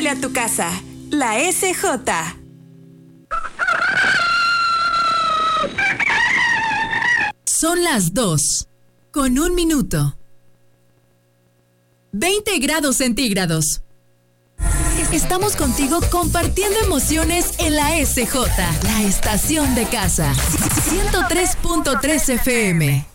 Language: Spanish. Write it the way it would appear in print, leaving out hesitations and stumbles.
Pregúntale a tu casa. La SJ. Son las 2:01. 20 grados centígrados. Estamos contigo compartiendo emociones en la SJ, la estación de casa. 103.3 FM.